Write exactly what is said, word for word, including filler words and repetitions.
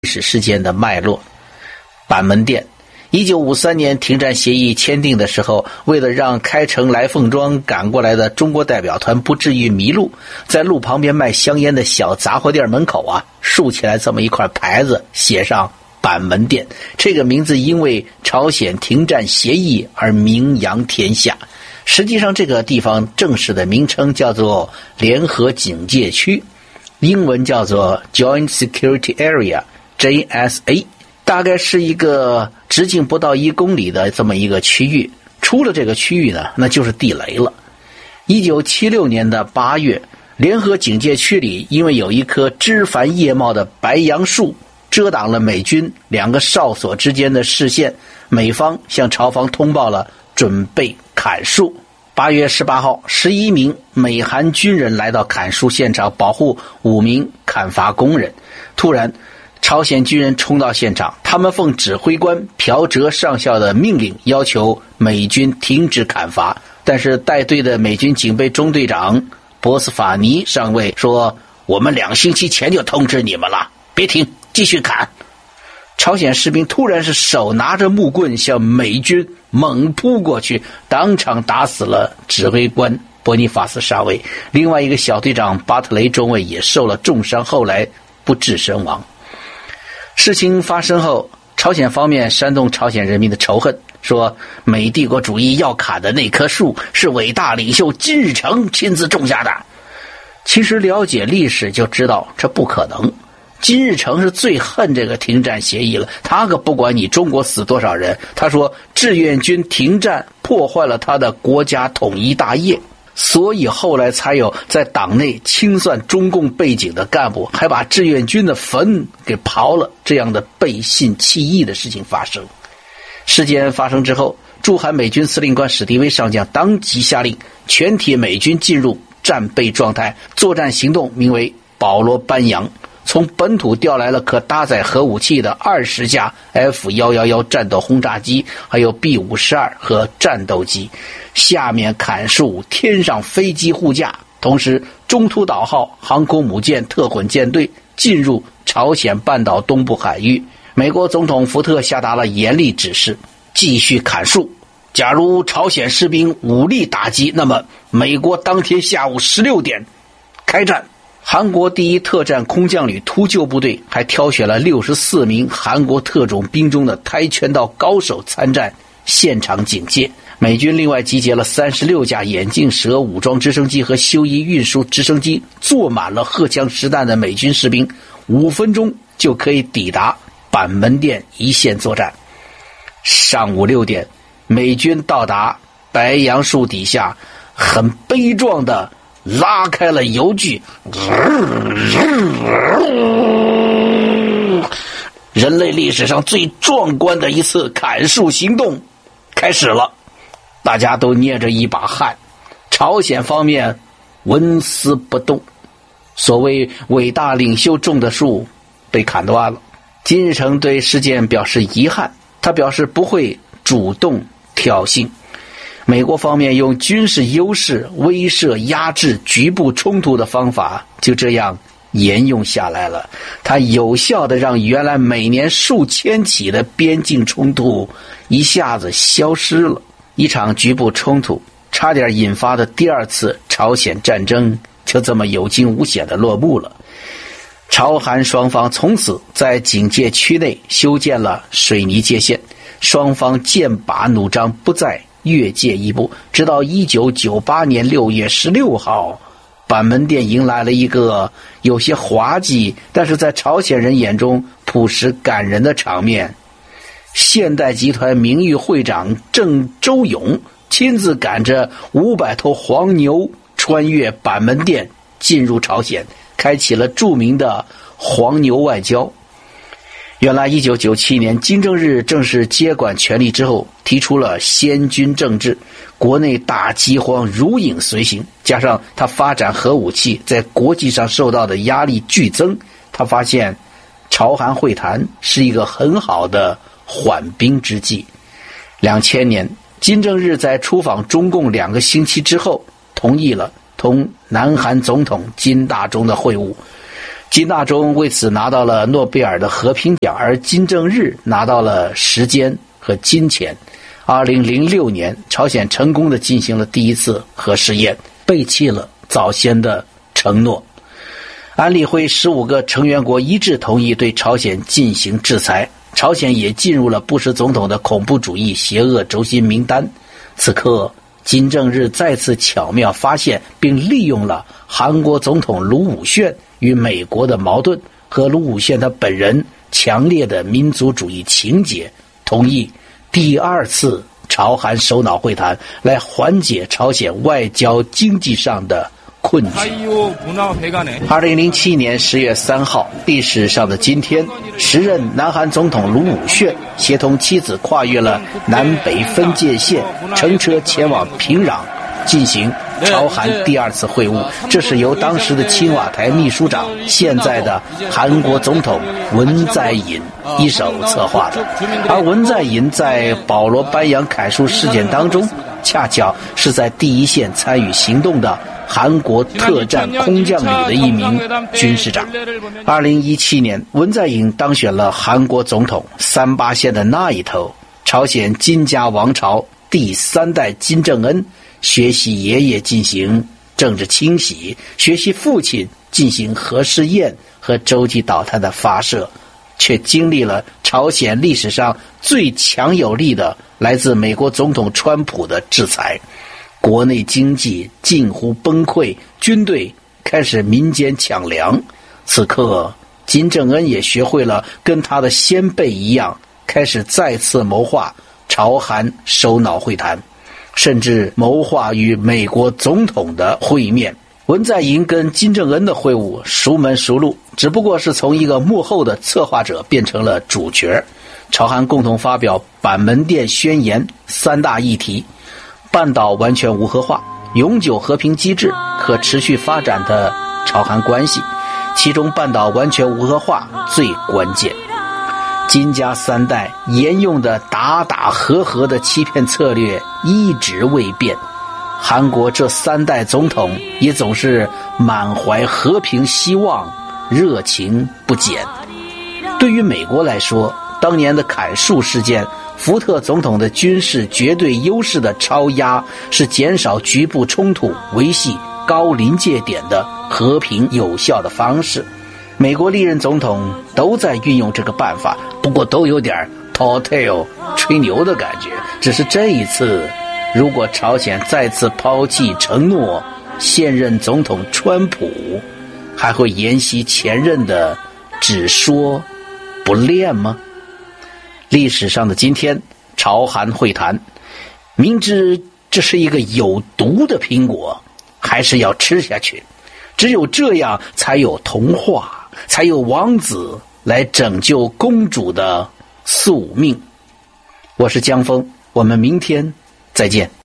史事件的脉络。板门店一九五三年停战协议签订的时候，为了让开城来凤庄赶过来的中国代表团不至于迷路，在路旁边卖香烟的小杂货店门口啊，竖起来这么一块牌子，写上板门店。这个名字因为朝鲜停战协议而名扬天下。实际上这个地方正式的名称叫做联合警戒区，英文叫做 Joint Security Area J S A， 大概是一个直径不到一公里的这么一个区域。出了这个区域呢，那就是地雷了。一九七六年的八月，联合警戒区里因为有一棵枝繁叶茂的白杨树遮挡了美军两个哨所之间的视线，美方向朝方通报了准备砍树。八月十八号，十一名美韩军人来到砍树现场，保护五名砍伐工人。突然，朝鲜军人冲到现场，他们奉指挥官朴哲上校的命令，要求美军停止砍伐。但是带队的美军警备中队长博斯法尼上尉说：“我们两星期前就通知你们了，别停，继续砍。”朝鲜士兵突然是手拿着木棍向美军猛扑过去，当场打死了指挥官伯尼法斯上尉，另外一个小队长巴特雷中尉也受了重伤，后来不治身亡。事情发生后，朝鲜方面煽动朝鲜人民的仇恨，说美帝国主义要砍的那棵树是伟大领袖金日成亲自种下的。其实了解历史就知道这不可能，金日成是最恨这个停战协议了，他可不管你中国死多少人，他说志愿军停战破坏了他的国家统一大业，所以后来才有在党内清算中共背景的干部，还把志愿军的坟给刨了这样的背信弃义的事情发生。事件发生之后，驻韩美军司令官史迪威上将当即下令全体美军进入战备状态，作战行动名为保罗班扬，从本土调来了可搭载核武器的二十架 F 一一一 战斗轰炸机，还有 B 五十二 和战斗机，下面砍树，天上飞机护驾。同时中途岛号航空母舰特混舰队进入朝鲜半岛东部海域。美国总统福特下达了严厉指示，继续砍树，假如朝鲜士兵武力打击，那么美国当天下午十六点开战。韩国第一特战空降旅突救部队还挑选了六十四名韩国特种兵中的跆拳道高手参战现场警戒。美军另外集结了三十六架眼镜蛇武装直升机和修一运输直升机，坐满了荷枪实弹的美军士兵，五分钟就可以抵达板门店一线作战。上午六点，美军到达白杨树底下，很悲壮的拉开了油锯，人类历史上最壮观的一次砍树行动开始了。大家都捏着一把汗，朝鲜方面纹丝不动。所谓伟大领袖种的树被砍断了。金日成对事件表示遗憾，他表示不会主动挑衅。美国方面用军事优势威慑压制局部冲突的方法就这样沿用下来了，它有效地让原来每年数千起的边境冲突一下子消失了。一场局部冲突差点引发的第二次朝鲜战争就这么有惊无险地落幕了。朝韩双方从此在警戒区内修建了水泥界限，双方剑拔弩张，不再越界一步。直到一九九八年六月十六号，板门店迎来了一个有些滑稽，但是在朝鲜人眼中朴实感人的场面。现代集团名誉会长郑周勇亲自赶着五百头黄牛穿越板门店进入朝鲜，开启了著名的黄牛外交。原来一九九七年金正日正式接管权力之后，提出了先军政治，国内大饥荒如影随形，加上他发展核武器在国际上受到的压力剧增，他发现朝韩会谈是一个很好的缓兵之计。两千年金正日在出访中共两个星期之后，同意了同南韩总统金大中的会晤。 金大中为此拿到了诺贝尔的和平奖，而金正日拿到了时间和金钱。二零零六年，朝鲜成功地进行了第一次核试验，背弃了早先的承诺。安理会十五个成员国一致同意对朝鲜进行制裁，朝鲜也进入了布什总统的恐怖主义邪恶轴心名单。此刻，金正日再次巧妙发现并利用了韩国总统卢武铉与美国的矛盾和卢武铉他本人强烈的民族主义情结，同意第二次朝韩首脑会谈，来缓解朝鲜外交经济上的困局。二零零七年十月三号，历史上的今天，时任南韩总统卢武铉协同妻子跨越了南北分界线，乘车前往平壤进行朝韩第二次会晤。这是由当时的青瓦台秘书长，现在的韩国总统文在寅一手策划的。而文在寅在保罗班扬砍树事件当中，恰巧是在第一线参与行动的韩国特战空降旅的一名军事长。二零一七年，文在寅当选了韩国总统，三八线的那一头，朝鲜金家王朝第三代金正恩学习爷爷进行政治清洗，学习父亲进行核试验和洲际导弹的发射，却经历了朝鲜历史上最强有力的来自美国总统川普的制裁。国内经济近乎崩溃，军队开始民间抢粮。此刻，金正恩也学会了跟他的先辈一样，开始再次谋划朝韩首脑会谈，甚至谋划与美国总统的会面。文在寅跟金正恩的会晤熟门熟路，只不过是从一个幕后的策划者变成了主角。朝韩共同发表板门店宣言三大议题：半岛完全无核化、永久和平机制、可持续发展的朝韩关系，其中半岛完全无核化最关键。金家三代沿用的打打和和的欺骗策略一直未变，韩国这三代总统也总是满怀和平希望，热情不减。对于美国来说，当年的砍树事件，福特总统的军事绝对优势的超压，是减少局部冲突、维系高临界点的和平有效的方式。美国历任总统都在运用这个办法，不过都有点 tall tale 吹牛的感觉。只是这一次，如果朝鲜再次抛弃承诺，现任总统川普还会沿袭前任的只说不练吗？历史上的今天，朝韩会谈，明知这是一个有毒的苹果，还是要吃下去。只有这样，才有童话，才有王子来拯救公主的宿命。我是江峰，我们明天再见。